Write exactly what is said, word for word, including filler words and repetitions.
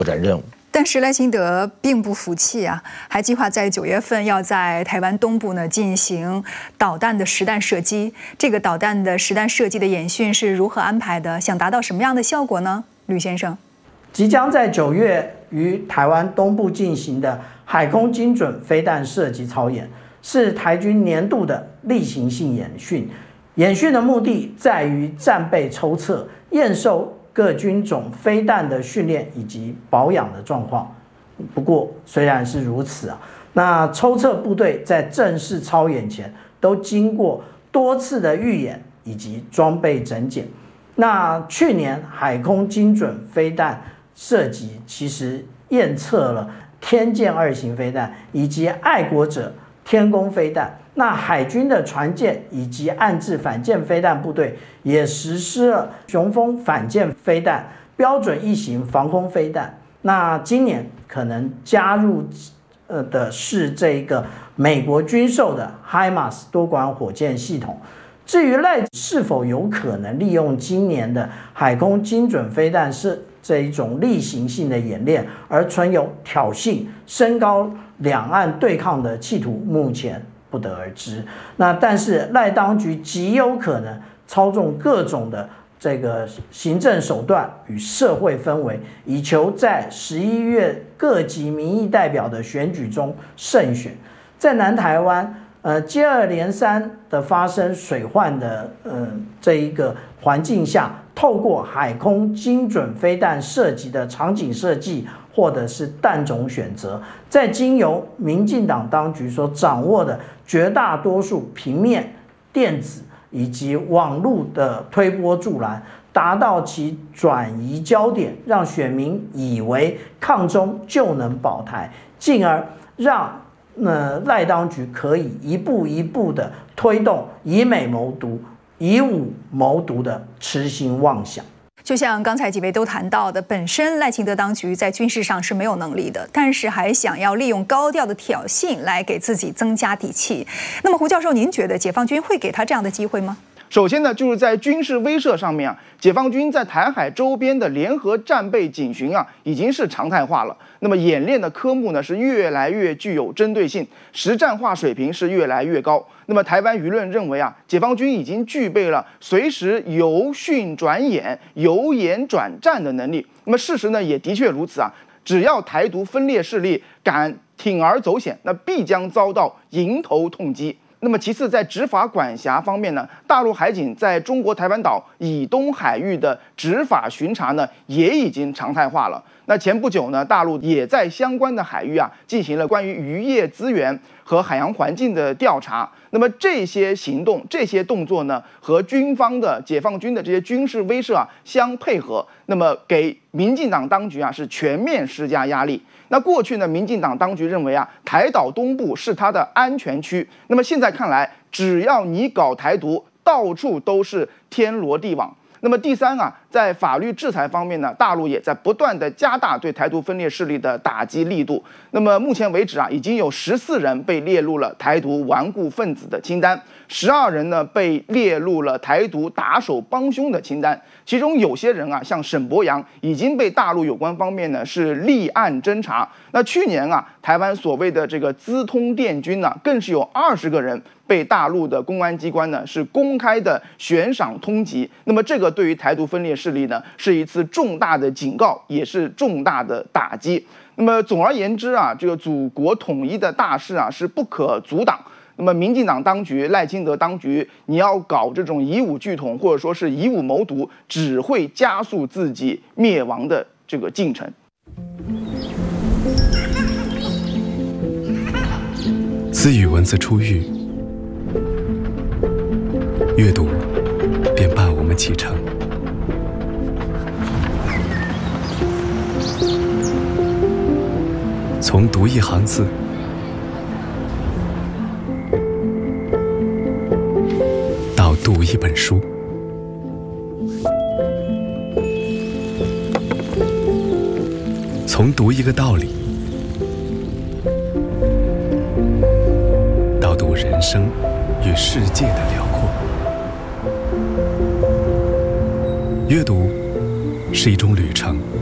的任务。 但是赖清德并不服气啊，还计划在九月份要在台湾东部呢进行导弹的实弹射击。这个导弹的实弹射击的演训是如何安排的？想达到什么样的效果呢？吕先生， 即将在九月于台湾东部进行的海空精准飞弹射击操演，是台军年度的例行性演训。演训的目的在于战备抽测、验收各军种飞弹的训练以及保养的状况。不过，虽然是如此啊，那抽测部队在正式操演前都经过多次的预演以及装备整检。那去年海空精准飞弹射击其实验测了天剑二型飞弹以及爱国者天弓飞弹。那海军的船舰以及岸置反舰飞弹部队也实施了雄风反舰飞弹标准一型防空飞弹。那今年可能加入呃的是这个美国军售的 HIMARS 多管火箭系统。至于赖是否有可能利用今年的海空精准飞弹是这一种例行性的演练而存有挑衅、升高两岸对抗的企图，目前不得而知。那但是赖当局极有可能操纵各种的这个行政手段与社会氛围，以求在十一月各级民意代表的选举中胜选。在南台湾，呃，接二连三的发生水患的呃这一个环境下，透过海空精准飞弹射击的场景设计，或者是弹种选择，在经由民进党当局所掌握的绝大多数平面、电子以及网络的推波助澜，达到其转移焦点，让选民以为抗中就能保台，进而让那赖当局可以一步一步的推动以美谋独、以武谋独的痴心妄想。 就像刚才几位都谈到的，本身赖清德当局在军事上是没有能力的，但是还想要利用高调的挑衅来给自己增加底气。那么胡教授，您觉得解放军会给他这样的机会吗？ 首先呢，就是在军事威慑上面啊，解放军在台海周边的联合战备警巡啊，已经是常态化了。那么演练的科目呢，是越来越具有针对性，实战化水平是越来越高。那么台湾舆论认为啊，解放军已经具备了随时由训转演、由演转战的能力。那么事实呢，也的确如此啊。只要台独分裂势力敢铤而走险，那必将遭到迎头痛击。那么其次，在执法管辖方面呢，大陆海警在中国台湾岛以东海域的执法巡查呢，也已经常态化了。那前不久呢，大陆也在相关的海域啊，进行了关于渔业资源和海洋环境的调查。那么这些行动、这些动作呢，和军方的解放军的这些军事威慑啊相配合，那么给民进党当局啊是全面施加压力。那过去呢，民进党当局认为啊，台岛东部是它的安全区。那么现在看来，只要你搞台独，到处都是天罗地网。那么第三啊，在法律制裁方面呢，大陆也在不断的加大对台独分裂势力的打击力度。那么目前为止啊，已经有十四人被列入了台独顽固分子的清单，十二人呢被列入了台独打手帮凶的清单。其中有些人啊，像沈伯洋，已经被大陆有关方面呢是立案侦查。那去年啊，台湾所谓的这个资通电军呢、啊，更是有二十个人被大陆的公安机关呢是公开的悬赏通缉。那么这个对于台独分裂势力呢，是一次重大的警告，也是重大的打击。那么总而言之啊，这个祖国统一的大势啊是不可阻挡。那么民进党当局、赖清德当局，你要搞这种以武拒统，或者说是以武谋独，只会加速自己灭亡的这个进程。 自与文字出狱，阅读便伴我们启程。从读一行字，到读一本书，从读一个道理，到读人生与世界的辽阔。阅读是一种旅程，